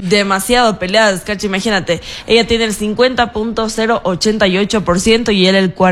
Demasiado peleadas, Cacho, imagínate. Ella tiene el 50.088% y él el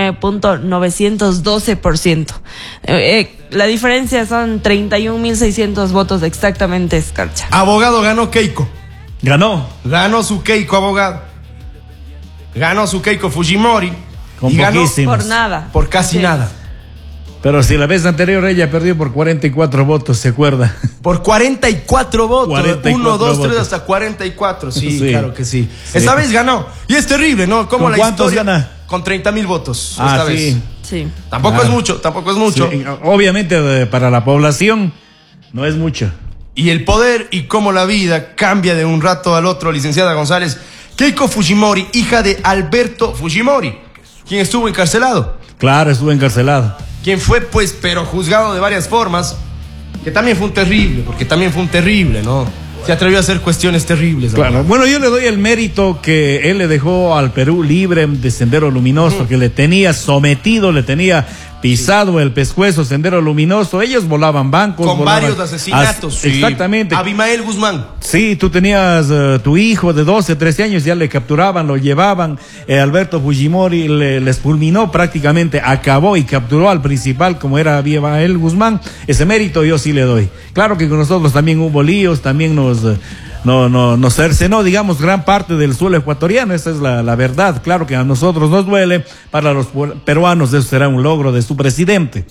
49.912%. La diferencia son 31.600 votos exactamente, Escarcha. Abogado, ganó Keiko. Ganó su Keiko, abogado. Ganó su Keiko Fujimori. con y ganó poquísimos. Por nada. por casi nada. Pero si la vez anterior ella perdió por 44 votos, ¿se acuerda? Por 44 votos. 44 1, 2, 3 votos. hasta 44. Sí, Sí. claro que sí. Sí. Esta vez ganó. Y es terrible, ¿no? Como ¿Con la cuántos historia. gana? Con 30.000 votos. Ah, esta sí. vez. Sí. Tampoco Claro. es mucho, tampoco es mucho. Sí, obviamente para la población no es mucho. Y el poder y cómo la vida cambia de un rato al otro, licenciada González. Keiko Fujimori, hija de Alberto Fujimori, quien estuvo encarcelado. Claro, estuvo encarcelado. Quien fue, pues, pero juzgado de varias formas, que también fue un terrible, porque también fue un terrible, ¿no? Se atrevió a hacer cuestiones terribles. Claro. ¿no? Bueno, yo le doy el mérito que él le dejó al Perú libre de Sendero Luminoso, que le tenía sometido, le tenía pisado el pescuezo Sendero Luminoso. Ellos volaban bancos. Con volaban varios asesinatos. Sí. Exactamente. Abimael Guzmán. Sí, tú tenías tu hijo de 12, 13 años, ya le capturaban, lo llevaban. Alberto Fujimori les fulminó prácticamente, acabó y capturó al principal, como era Abimael Guzmán. Ese mérito yo sí le doy. Claro que con nosotros también hubo líos, también nos cercenó, digamos, gran parte del suelo ecuatoriano. Esa es la verdad. Claro que a nosotros nos duele, para los peruanos eso será un logro de su presidente.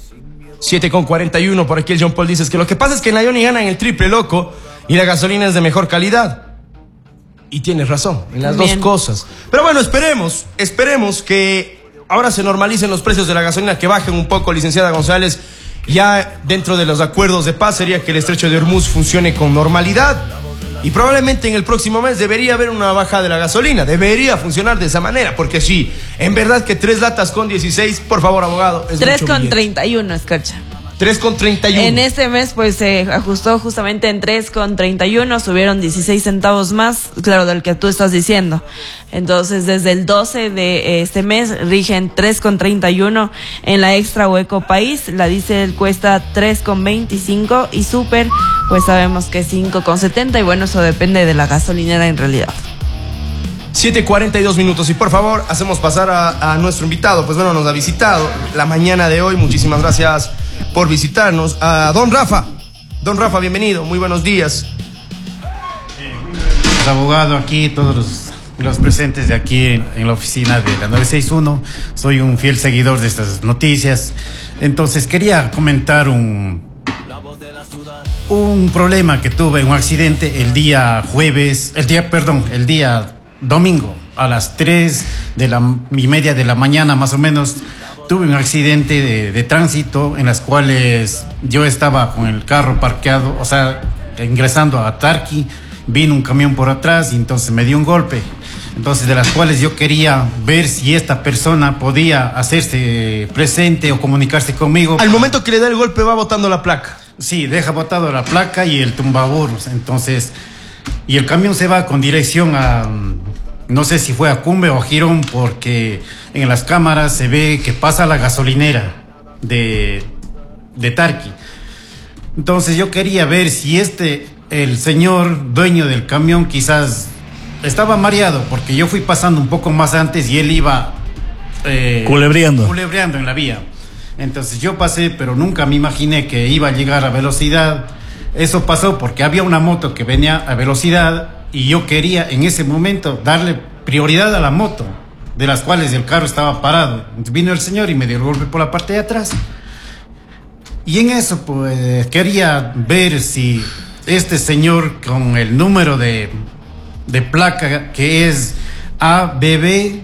7:41, por aquí el John Paul dice que lo que pasa es que en la Ioni ganan el triple, loco, y la gasolina es de mejor calidad. Y tienes razón, en las También. dos cosas. Pero bueno, esperemos que ahora se normalicen los precios de la gasolina, que bajen un poco, licenciada González. Ya dentro de los acuerdos de paz sería que el estrecho de Hormuz funcione con normalidad. Y probablemente en el próximo mes debería haber una baja de la gasolina. Debería funcionar de esa manera. Porque sí, en verdad que 3 latas con 16, por favor, abogado. 3,31, Escarcha. 3,31. En este mes, pues se ajustó justamente en 3,31, subieron 16 centavos más, claro, del que tú estás diciendo. Entonces, desde el 12 de este mes rigen 3,31 en la Extra o Eco País. La diésel cuesta 3,25 y Super, pues sabemos que 5,70. Y bueno, eso depende de la gasolinera en realidad. 7:42 minutos. Y por favor, hacemos pasar a nuestro invitado. Pues bueno, nos ha visitado la mañana de hoy. Muchísimas gracias por visitarnos. A don Rafa. Don Rafa, bienvenido. Muy buenos días. Abogado, aquí, todos los presentes de aquí en la oficina de la 961. Soy un fiel seguidor de estas noticias. Entonces, quería comentar un problema que tuve, un accidente el día domingo a las 3:30 de la mañana más o menos. Tuve un accidente de tránsito en las cuales yo estaba con el carro parqueado, o sea, ingresando a Tarqui, vino un camión por atrás y entonces me dio un golpe. Entonces, de las cuales yo quería ver si esta persona podía hacerse presente o comunicarse conmigo. Al momento que le da el golpe va botando la placa. Sí, deja botado la placa y el tumbaburros. Entonces, y el camión se va con dirección a, no sé si fue a Cumbe o a Girón, porque en las cámaras se ve que pasa la gasolinera de Tarqui. Entonces yo quería ver si el señor dueño del camión quizás estaba mareado, porque yo fui pasando un poco más antes y él iba Culebreando en la vía. Entonces yo pasé, pero nunca me imaginé que iba a llegar a velocidad. Eso pasó porque había una moto que venía a velocidad y yo quería en ese momento darle prioridad a la moto, de las cuales el carro estaba parado. Vino el señor y me dio el golpe por la parte de atrás. Y en eso, pues, quería ver si este señor con el número de placa, que es ABB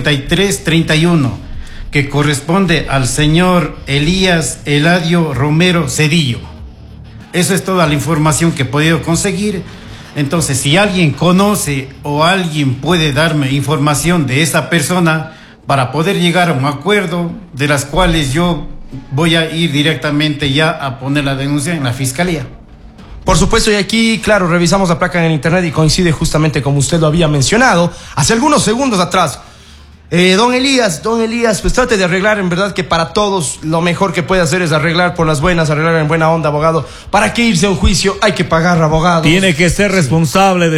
9331, que corresponde al señor Elías Eladio Romero Cedillo. Eso es toda la información que he podido conseguir. Entonces, si alguien conoce o alguien puede darme información de esa persona para poder llegar a un acuerdo, de las cuales yo voy a ir directamente ya a poner la denuncia en la fiscalía. Por supuesto, y aquí, claro, revisamos la placa en el internet y coincide justamente como usted lo había mencionado hace algunos segundos atrás. Don Elías, pues trate de arreglar, en verdad que para todos lo mejor que puede hacer es arreglar por las buenas, arreglar en buena onda, abogado. ¿Para qué irse a un juicio? Hay que pagar, abogado. tiene que ser responsable de